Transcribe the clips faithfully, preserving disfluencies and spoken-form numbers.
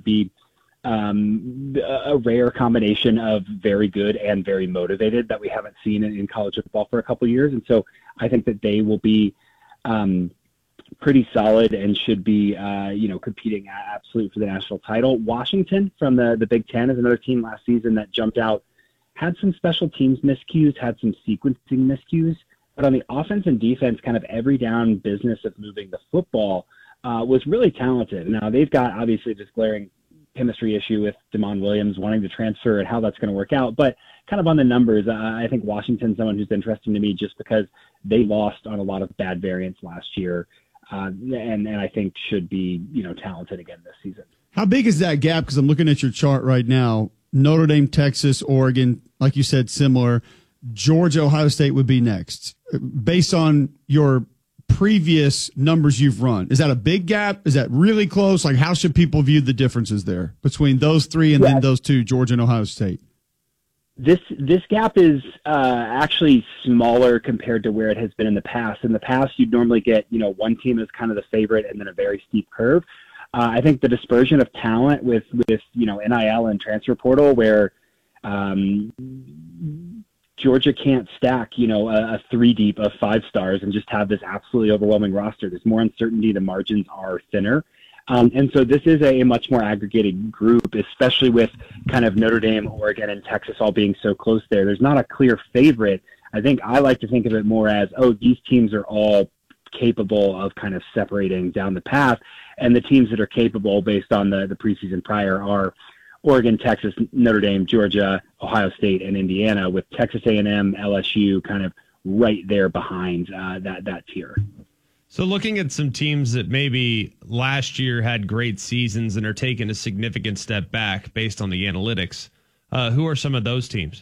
be um, a rare combination of very good and very motivated that we haven't seen in, in college football for a couple of years. And so I think that they will be um, pretty solid and should be, uh, you know, competing absolutely for the national title. Washington from the, the Big Ten is another team last season that jumped out, had some special teams miscues, had some sequencing miscues, but on the offense and defense, kind of every down business of moving the football uh, was really talented. Now they've got obviously this glaring chemistry issue with Damon Williams wanting to transfer and how that's going to work out. But kind of on the numbers, uh, I think Washington's someone who's interesting to me just because they lost on a lot of bad variants last year. Uh, and, and I think should be, you know, talented again this season. How big is that gap? Because I'm looking at your chart right now. Notre Dame, Texas, Oregon, like you said, similar. Georgia, Ohio State would be next. Based on your previous numbers you've run, is that a big gap? Is that really close? Like, how should people view the differences there between those three and yeah. then those two, Georgia and Ohio State? This this gap is uh, actually smaller compared to where it has been in the past. In the past, you'd normally get, you know, one team as kind of the favorite and then a very steep curve. Uh, I think the dispersion of talent with, with you know, N I L and transfer portal where um, Georgia can't stack, you know, a, a three deep of five stars and just have this absolutely overwhelming roster. There's more uncertainty. The margins are thinner. Um, and so this is a, a much more aggregated group, especially with kind of Notre Dame, Oregon, and Texas all being so close there. There's not a clear favorite. I think I like to think of it more as, oh, these teams are all capable of kind of separating down the path. And the teams that are capable based on the, the preseason prior are Oregon, Texas, Notre Dame, Georgia, Ohio State, and Indiana, with Texas A and M, L S U kind of right there behind uh, that, that tier. So looking at some teams that maybe last year had great seasons and are taking a significant step back based on the analytics, uh, who are some of those teams?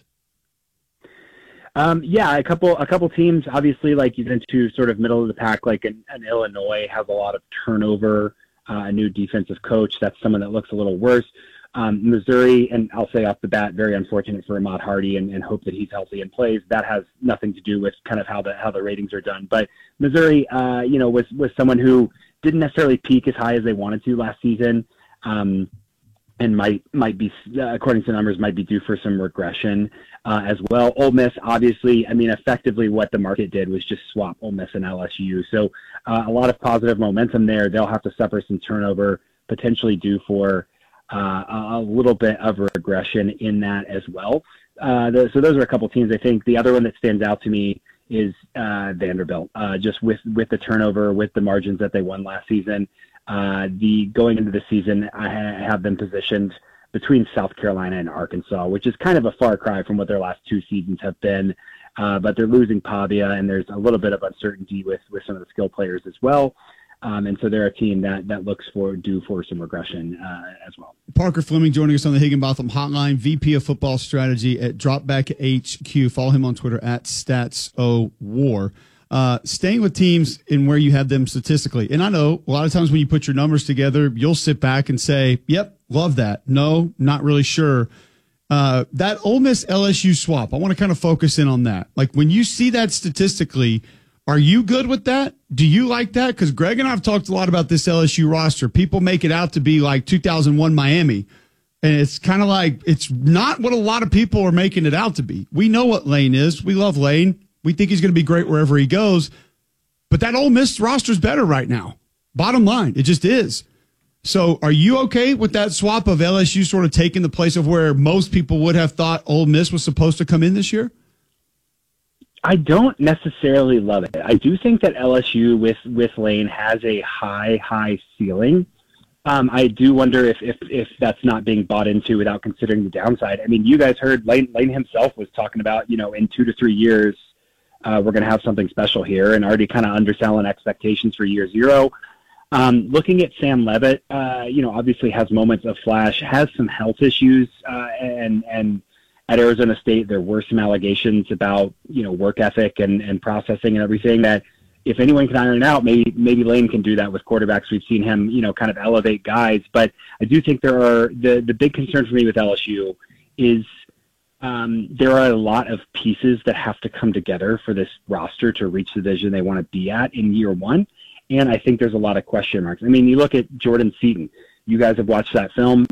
Um, yeah, a couple a couple teams, obviously, like you into sort of middle of the pack, like an, an Illinois has a lot of turnover, uh, a new defensive coach. That's someone that looks a little worse. Um, Missouri, and I'll say off the bat, very unfortunate for Ahmad Hardy, and, and hope that he's healthy and plays. That has nothing to do with kind of how the how the ratings are done. But Missouri, uh, you know, was was someone who didn't necessarily peak as high as they wanted to last season, um, and might might be, uh, according to numbers, might be due for some regression uh, as well. Ole Miss, obviously, I mean, effectively what the market did was just swap Ole Miss and L S U. So uh, a lot of positive momentum there. They'll have to suffer some turnover, potentially due for Uh, a little bit of regression in that as well. Uh, the, so those are a couple teams. I think the other one that stands out to me is uh, Vanderbilt, uh, just with, with the turnover, with the margins that they won last season. Uh, the going into the season, I ha- have them positioned between South Carolina and Arkansas, which is kind of a far cry from what their last two seasons have been. Uh, but they're losing Pavia, and there's a little bit of uncertainty with, with some of the skill players as well. Um, and so they're a team that, that looks for due for some regression uh, as well. Parker Fleming joining us on the Higginbotham Hotline, V P of Football Strategy at Dropback H Q. Follow him on Twitter at StatsOWar. Uh, staying with teams in where you have them statistically, and I know a lot of times when you put your numbers together, you'll sit back and say, yep, love that. No, not really sure. Uh, that Ole Miss L S U swap, I want to kind of focus in on that. Like when you see that statistically, are you good with that? Do you like that? Because Greg and I have talked a lot about this L S U roster. People make it out to be like two thousand one Miami. And it's kind of like, it's not what a lot of people are making it out to be. We know what Lane is. We love Lane. We think he's going to be great wherever he goes. But that Ole Miss roster is better right now. Bottom line, it just is. So are you okay with that swap of L S U sort of taking the place of where most people would have thought Ole Miss was supposed to come in this year? I don't necessarily love it. I do think that L S U with, with Lane has a high, high ceiling. Um, I do wonder if, if, if that's not being bought into without considering the downside. I mean, you guys heard Lane, Lane himself was talking about, you know, in two to three years, uh, we're going to have something special here, and already kind of underselling expectations for year zero. Um, looking at Sam Levitt, uh, you know, obviously has moments of flash, has some health issues, uh, and, and, at Arizona State, there were some allegations about, you know, work ethic and, and processing and everything that if anyone can iron it out, maybe maybe Lane can do that with quarterbacks. We've seen him, you know, kind of elevate guys. But I do think there are the, the big concern for me with L S U is um, there are a lot of pieces that have to come together for this roster to reach the vision they want to be at in year one. And I think there's a lot of question marks. I mean, you look at Jordan Seaton. You guys have watched that film.